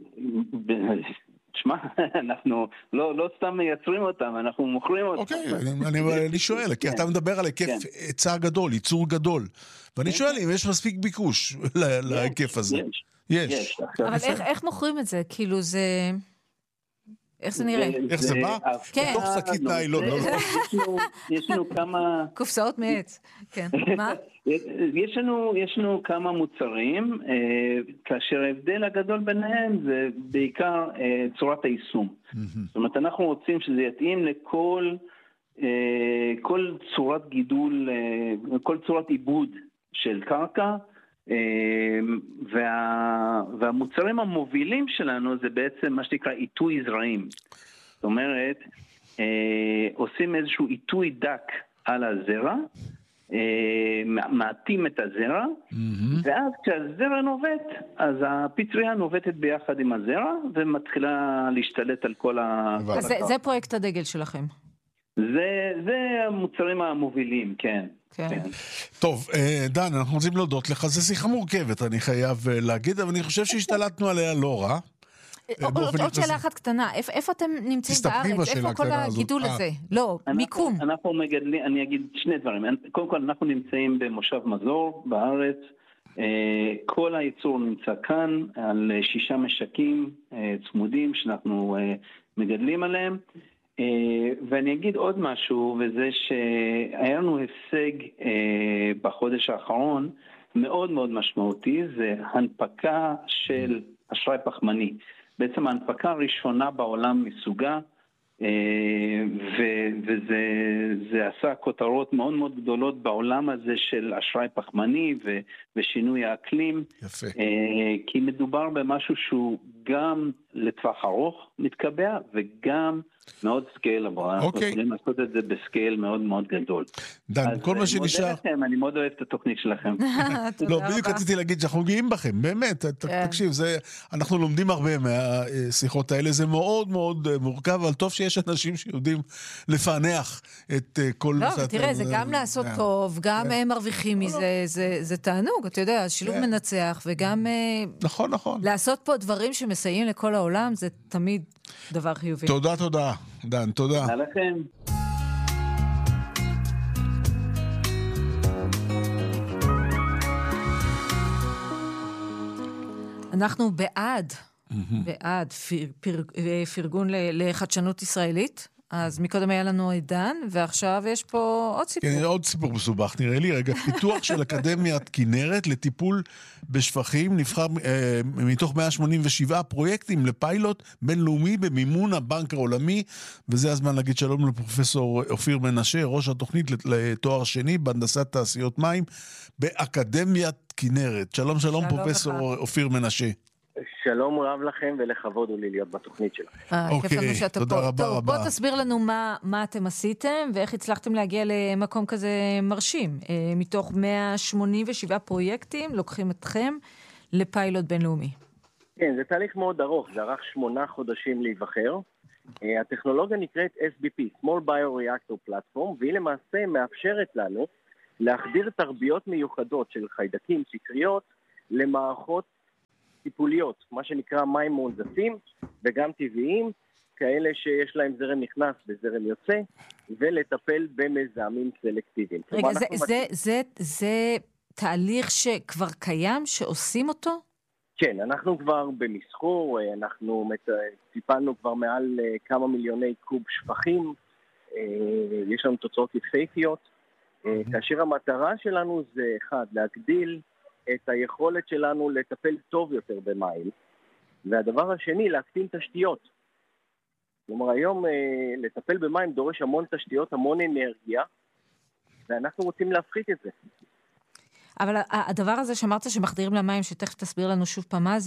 תשמע, אנחנו לא סתם מייצרים אותם, אנחנו מוכרים אותם. אוקיי, אני שואל, כי אתה מדבר על היקף היצע גדול, ייצור גדול. ואני שואל אם יש מספיק ביקוש להיקף הזה. יש. אבל איך מוכרים את זה? כאילו זה... איך זה נראה? איך זה בא? בתוך שקית ניילון. יש לנו כמה... קופסאות מעץ. כן. מה? יש לנו כמה מוצרים, כאשר ההבדל הגדול ביניהם זה בעיקר צורת היישום. זאת אומרת, אנחנו רוצים שזה יתאים לכל צורת גידול, כל צורת עיבוד של קרקע, והמוצרים המובילים שלנו זה בעצם מה שנקרא עיתוי זרעים. זאת אומרת, עושים איזשהו עיתוי דק על הזרע, מעטים את הזרע, ואז כשהזרע נובט, אז הפטריה נובטת ביחד עם הזרע, ומתחילה להשתלט על כל זה פרויקט הדגל שלכם. זה המוצרים המובילים, כן. טוב, דן, אנחנו רוצים להודות לך, זו שיחה מורכבת, אני חייב להגיד, אבל אני חושב שהשתלטנו עליה לא רע. עוד שאלה אחת קטנה, איפה אתם נמצאים בארץ? איפה כל הגידול הזה? לא, מיקום. אנחנו מגדלים, אני אגיד שני דברים. קודם כל, אנחנו נמצאים במושב מזור בארץ, כל הייצור נמצא כאן, על 6 משקים צמודים שאנחנו מגדלים עליהם. ואני אגיד עוד משהו, וזה שהיה לנו הישג בחודש האחרון מאוד מאוד משמעותי, זה הנפקה של אשראי פחמני. בעצם ההנפקה הראשונה בעולם מסוגה, וזה עשה כותרות מאוד מאוד גדולות בעולם הזה של אשראי פחמני ושינוי האקלים. יפה. כי מדובר במשהו שהוא גם לטווח ארוך מתקבע, וגם מאוד סקייל, אנחנו יכולים לעשות את זה בסקייל מאוד מאוד גדול. דן, כל מה שנשאר... אני מאוד אוהב את התוכנית שלכם. לא, בדיוק רציתי להגיד שאנחנו גאים בכם, באמת, תקשיב, אנחנו לומדים הרבה מהשיחות האלה, זה מאוד מאוד מורכב, אבל טוב שיש אנשים שיודעים לפענח את כל... לא, תראה, זה גם לעשות טוב, גם הם מרוויחים מזה, זה תענוג, אתה יודע, שילוב מנצח, וגם... נכון. לעשות פה דברים שמסייעים לכל העולם, זה תמיד דבר חיובי. תודה, דן, תודה. תודה לכם. אנחנו בעד פרגון לחדשנות ישראלית. אז מקודם היה לנו דן, ועכשיו יש פה עוד סיפור. כן, עוד סיפור מסובך, נראה לי. רגע, פיתוח של אקדמיית כנרת לטיפול בשפכים נבחר מתוך 187 פרויקטים לפיילוט בינלאומי במימון הבנק העולמי, וזה הזמן להגיד שלום לפרופסור אופיר מנשה, ראש התוכנית לתואר שני בהנדסת תעשיות מים באקדמיית כנרת. שלום פרופסור אופיר מנשה. שלום רב לכם ולכבוד הוא לי להיות בתוכנית שלכם. כיף לנו שאתה פה. טוב, בוא תסביר לנו מה אתם עשיתם ואיך הצלחתם להגיע למקום כזה מרשים. מתוך 187 פרויקטים לוקחים אתכם לפיילוט בינלאומי. כן, זה תהליך מאוד ארוך, זה ארך 8 חודשים להיבחר. הטכנולוגיה נקראת SBP, Small Bioreactor Platform, והיא למעשה מאפשרת לנו להחדיר תרביות מיוחדות של חיידקים, פטריות, למערכות טיפוליות, מה שנקרא מים מונזפים וגם טבעיים, כאלה שיש להם זרם נכנס וזרם יוצא, ולטפל במזהמים סלקטיביים. רגע, זה תהליך שכבר קיים, שעושים אותו? כן, אנחנו כבר במסחור, אנחנו טיפלנו כבר מעל כמה מיליוני קוב שפכים, יש לנו תוצאות יפהפיות, כאשר המטרה שלנו זה אחד, להגדיל את היכולת שלנו לטפל טוב יותר במים, והדבר השני, להקטין תשתיות. כלומר, היום לטפל במים דורש המון תשתיות, המון אנרגיה, ואנחנו רוצים להפחית את זה. אבל הדבר הזה שאמרת שמחדירים למים, שתכף תסביר לנו שוב פעם מה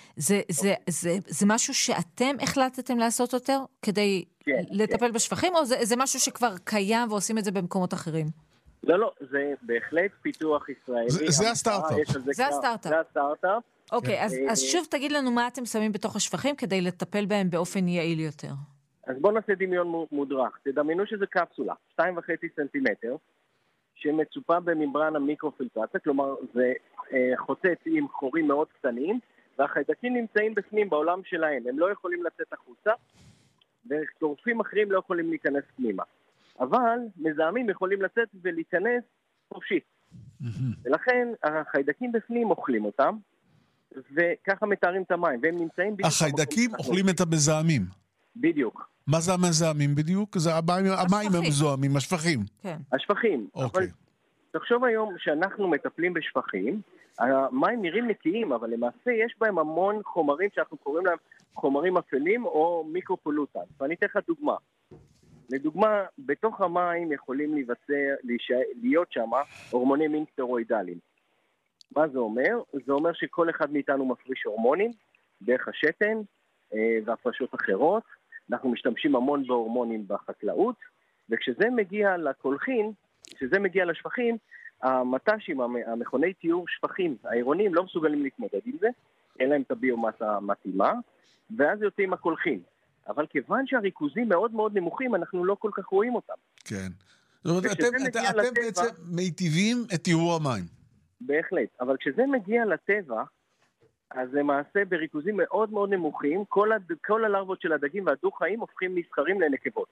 זה משהו שאתם החלטתם לעשות יותר כדי לטפל בשפכים, או זה משהו שכבר קיים ועושים את זה במקומות אחרים? לא, זה בהחלט פיתוח ישראלי. זה הסטארט-אפ. זה הסטארט-אפ. אוקיי, אז שוב תגיד לנו מה אתם שמים בתוך השפכים כדי לטפל בהם באופן יעיל יותר. אז בואו נעשה דמיון מודרך. תדמיינו שזה קפסולה, 2.5 סנטימטר, שמצופה בממברן המיקרופילטרציה, כלומר זה חוצץ עם חורים מאוד קטנים, והחיידקים נמצאים בפנים בעולם שלהם. הם לא יכולים לצאת החוצה, ושורפים אחרים לא יכולים להיכנס פנימה. אבל מזהמים יכולים לצאת ולהיכנס חופשית. ולכן החיידקים בפנים אוכלים אותם, וככה מתארים את המים, והם נמצאים... החיידקים אוכלים את המזהמים. בדיוק. מה זה המזהמים בדיוק? זה המים המזוהמים, השפכים. כן. השפכים. אוקיי. תחשוב היום שאנחנו מטפלים בשפכים, המים נראים נקיים, אבל למעשה יש בהם המון חומרים שאנחנו קוראים להם חומרים אפלים או מיקרופולוטן. ואני אתן לך דוגמה. לדוגמה, בתוך המים יכולים להיות שם הורמוני מין סטרואידליים. מה זה אומר? זה אומר שכל אחד מאיתנו מפריש הורמונים דרך השתן והפרשות אחרות. אנחנו משתמשים המון בהורמונים בחקלאות, וכשזה מגיע לקולחין, כשזה מגיע לשפכים, המט"שים, המכוני טיהור שפכים, העירונים לא מסוגלים להתמודד עם זה, אין להם את הביומסה המתאימה, ואז יוצאים הקולחין. אבל כיוון שהריכוזים מאוד מאוד נמוכים, אנחנו לא כל כך רואים אותם. כן. זאת אומרת, אתם בעצם מיטיבים את טיהור המים. בהחלט. אבל כשזה מגיע לטבע, אז למעשה בריכוזים מאוד מאוד נמוכים, כל הלרוות של הדגים והדו-חיים הופכים נסחרים לנקבות.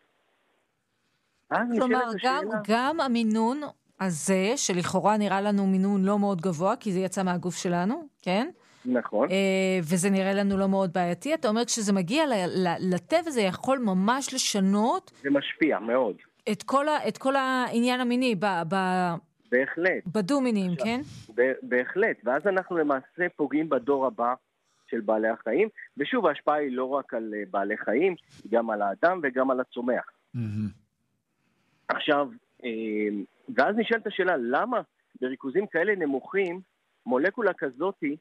כלומר, גם המינון הזה, שלכאורה נראה לנו מינון לא מאוד גבוה, כי זה יצא מהגוף שלנו, כן? נכון. וזה נראה לנו לא מאוד בעייתי. אתה אומר, כשזה מגיע לטבע, זה יכול ממש לשנות... זה משפיע מאוד. את כל העניין המיני בהחלט. בדו-מינים, כן? בהחלט. ואז אנחנו למעשה פוגעים בדור הבא של בעלי החיים. ושוב, ההשפעה היא לא רק על בעלי חיים, גם על האדם וגם על הצומח. עכשיו, ואז נשאלת השאלה, למה בריכוזים כאלה נמוכים, מולקולה כזאתי,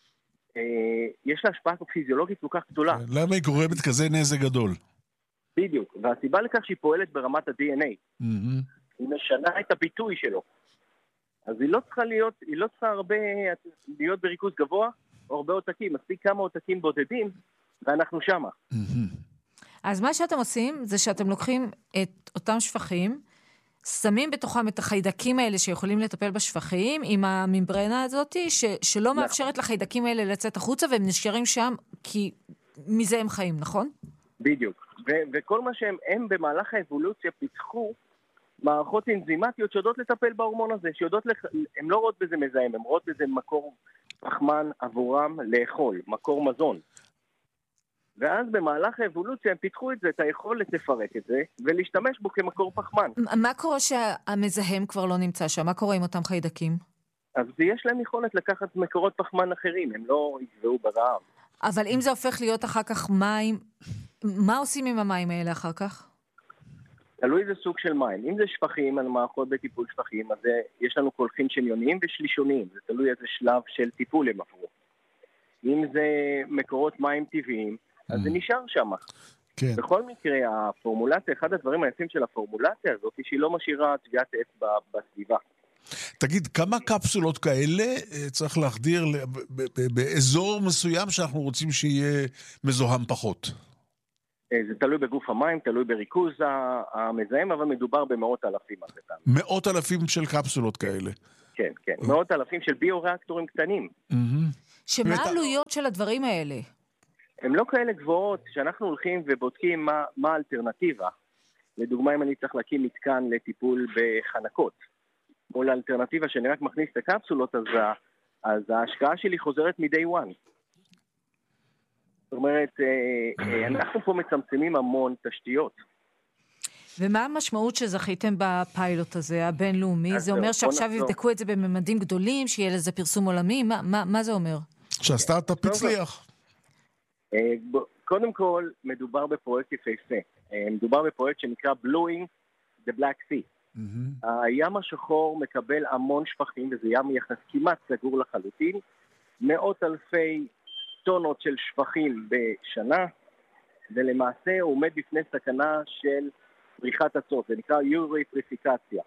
יש לה השפעה פיזיולוגית כל כך גדולה? למה היא גורמת כזה נזק גדול? בדיוק. והסיבה לכך שהיא פועלת ברמת ה-DNA. היא משנה את הביטוי שלו. אז היא לא צריכה הרבה להיות בריכוז גבוה, או הרבה עותקים, מספיק כמה עותקים בודדים, ואנחנו שמה. אז מה שאתם עושים, זה שאתם לוקחים את אותם שפכים, שמים בתוכם את החיידקים האלה שיכולים לטפל בשפכים, עם הממברנה הזאת, שלא מאפשרת לחיידקים האלה לצאת החוצה, והם נשארים שם, כי מזה הם חיים, נכון? בדיוק. וכל מה שהם במהלך האבולוציה פיתחו, מערכות אנזימטיות שיודעות לטפל בהורמון הזה, הן לא רואות בזה מזהם, הן רואות בזה מקור פחמן עבורם לאכול, מקור מזון. ואז במהלך האבולוציה הם פיתחו את זה, את היכולת לפרק את זה, ולהשתמש בו כמקור פחמן. מה קורה שהמזהם כבר לא נמצא שם? מה קורה עם אותם חיידקים? אז יש להם יכולת לקחת מקורות פחמן אחרים, הם לא יגבעו ברעב. אבל אם זה הופך להיות אחר כך מים, מה עושים עם המים האלה אחר כך? תלוי איזה סוג של מים. אם זה שפכים, על מערכות בטיפול שפכים, אז יש לנו קולחין שניוניים ושלישוניים. זה תלוי איזה שלב של טיפול הם עברו. אם זה מקורות מים טבעיים, אז זה נשאר שם. כן. בכל מקרה, הפורמולציה, אחד הדברים היפים של הפורמולציה הזאת, היא שהיא לא משאירה טביעת עץ בסביבה. תגיד, כמה קפסולות כאלה צריך להחדיר באזור מסוים שאנחנו רוצים שיהיה מזוהם פחות? זה תלוי בגוף המים, תלוי בריכוז המזהם, אבל מדובר במאות אלפים. מאות אלפים של קפסולות כאלה. כן, כן. מאות אלפים של ביו-ריאקטורים קטנים. שמה העלויות של הדברים האלה? הם לא כאלה גבוהות, שאנחנו הולכים ובודקים מה האלטרנטיבה. לדוגמה, אם אני צריך להקים מתקן לטיפול בחנקות, מול האלטרנטיבה שאני רק מכניס את הקפסולות, אז ההשקעה שלי חוזרת מ-day one. זאת אומרת, אנחנו פה מצמצמים המון תשתיות. ומה המשמעות שזכיתם בפיילוט הזה, הבינלאומי? זה אומר שעכשיו יבדקו את זה בממדים גדולים, שיהיה לזה פרסום עולמי? מה זה אומר? שהסטארט-אפ הצליח. קודם כל, מדובר בפרויקט יפהפה. מדובר בפרויקט שנקרא Blueing the Black Sea. הים השחור מקבל המון שפכים, וזה ים יחס כמעט סגור לחלוטין. מאות אלפי טונות של שפכים בשנה, ולמעשה הוא עומד בפני סכנה של פריחת אצות. זה נקרא יוריפריפיקציה.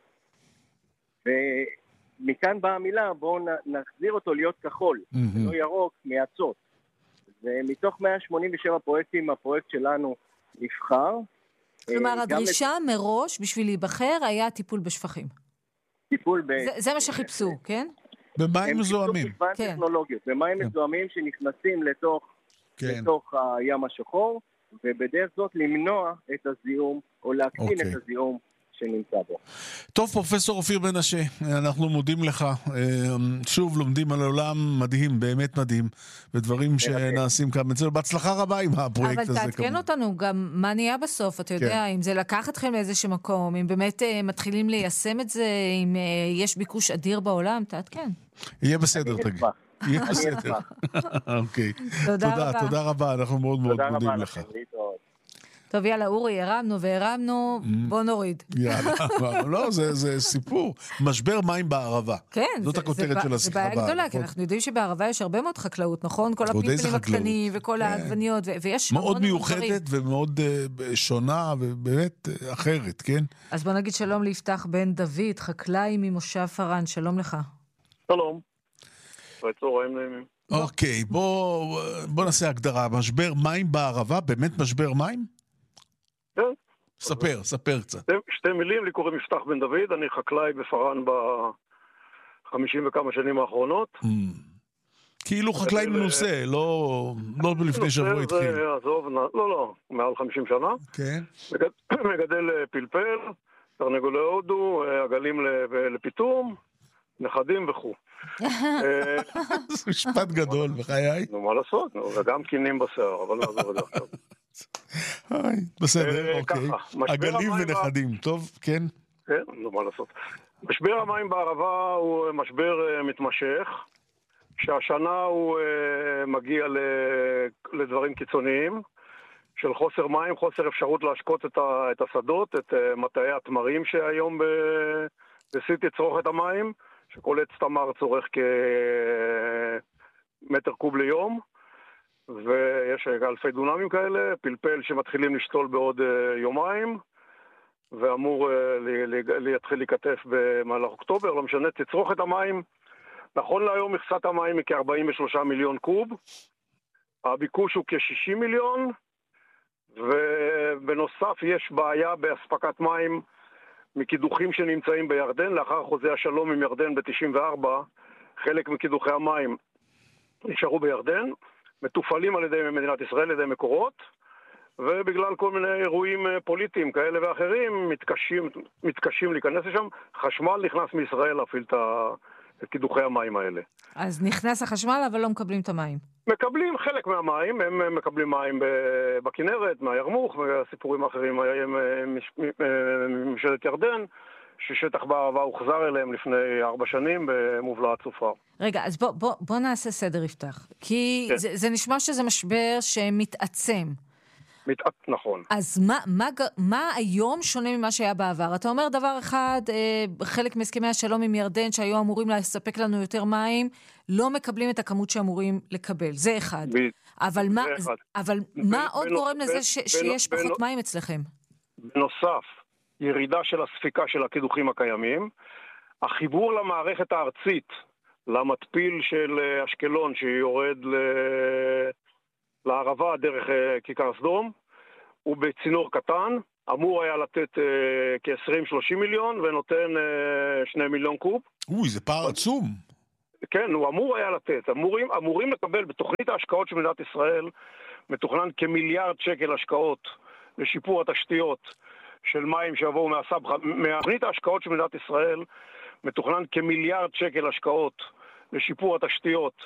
ומכאן באה המילה, בואו נחזיר אותו להיות כחול, לא ירוק, מאצות. ומתוך 187 פרויקטים, הפרויקט שלנו נבחר. כלומר, הדרישה מראש בשביל להיבחר היה טיפול בשפכים. טיפול זה מה שחיפשו, כן? במים מזוהמים. כן. טכנולוגיות, במים מזוהמים שנכנסים לתוך הים השחור, ובדרך זאת למנוע את הזיהום, או להקטין את הזיהום שנמצא בו. טוב, פרופסור אופיר בן משה, אנחנו מודים לך. שוב לומדים על עולם מדהים, באמת מדהים, ודברים שנעשים כאן אצלנו. בהצלחה רבה עם הפרויקט הזה. אבל תעדכן אותנו גם מה נהיה בסוף, אתה יודע, אם זה לקח אתכם לאיזשהו מקום, אם באמת מתחילים ליישם את זה, אם יש ביקוש אדיר בעולם, תעדכן. יהיה בסדר, תגיד. יהיה בסדר. אוקיי. תודה רבה, אנחנו מאוד מאוד מודים לך. טוב, יאללה, אורי, הרמנו, בוא נוריד. יאללה, לא, זה סיפור. משבר מים בערבה. כן. זאת הכותרת של השיחה. זה בעיה גדולה, כי אנחנו יודעים שבערבה יש הרבה מאוד חקלאות, נכון? כל הפלפלים הקטנים וכל העגבניות, ויש המון מאוד מיוחדת ומאוד שונה ובאמת אחרת, כן? אז בוא נגיד שלום ליפתח בן דוד, חקלאי ממושב פרן, שלום לך. שלום. צהריים נעימים. אוקיי, בוא נעשה הגדרה. משבר מים בערבה, באמת משבר מים? כן. ספר קצת. שתי מילים, לי קוראים יפתח בן דוד, אני חקלאי בפרן ב-50 וכמה שנים האחרונות. כאילו חקלאי מנוסה, לא לפני שבוע התחיל. עזוב, לא, מעל 50 שנה. כן. מגדל פלפל, תרנגולי הודו, עגלים לפיתום, נכדים וכו'. זה משפט גדול בחיי. נו, מה לעשות? וגם קינים בשיער, אבל נעזוב את זה עכשיו. בסדר, אוקיי. עגלים ונכדים, טוב, כן? כן, נו, מה לעשות. משבר המים בערבה הוא משבר מתמשך, שהשנה הוא מגיע לדברים קיצוניים, של חוסר מים, חוסר אפשרות להשקות את השדות, את מטעי התמרים שהיום בסיטי צרוך את המים, שכל עץ תמר צורך כמטר קוב ליום, ויש אלפי דונמים כאלה, פלפל שמתחילים לשתול בעוד יומיים, ואמור להתחיל להיכתף במהלך אוקטובר, לא משנה, תצרוך את המים. נכון להיום מכסת המים היא כ-43 מיליון קוב, הביקוש הוא כ-60 מיליון, ובנוסף יש בעיה באספקת מים מקידוחים שנמצאים בירדן, לאחר חוזה השלום עם ירדן ב-94, חלק מקידוחי המים נשארו בירדן, מתופעלים על ידי מדינת ישראל, על ידי מקורות, ובגלל כל מיני אירועים פוליטיים כאלה ואחרים, מתקשים להיכנס לשם. חשמל נכנס מישראל להפעיל את קידוחי המים האלה. אז נכנס החשמל, אבל לא מקבלים את המים. מקבלים חלק מהמים, הם מקבלים מים בכנרת, מהירמוך, והסיפורים האחרים ממשלת ירדן, ששטח בערבה הוחזר אליהם לפני 4 שנים במובלעת צופר. רגע, אז בוא נעשה סדר יפתח. כי כן. זה נשמע שזה משבר שמתעצם. נכון. אז מה היום שונה ממה שהיה בעבר? אתה אומר דבר אחד, חלק מהסכמי השלום עם ירדן שהיו אמורים לספק לנו יותר מים, לא מקבלים את הכמות שאמורים לקבל. זה אחד. אבל מה עוד גורם לזה שיש פחות מים אצלכם? בנוסף, ירידה של הספיקה של הקידוחים הקיימים, החיבור למערכת הארצית, למטפיל של אשקלון שיורד לערבה דרך כיכר סדום, הוא בצינור קטן, אמור היה לתת כ-20-30 מיליון ונותן 2 מיליון קוב. זה פער עצום. כן, הוא אמור היה לתת. אמורים לקבל בתוכנית ההשקעות של מדינת ישראל, מתוכנן כמיליארד שקל השקעות לשיפור התשתיות של מים שיבואו מהתוכנית ההשקעות של מדינת ישראל, מתוכנן כמיליארד שקל השקעות לשיפור התשתיות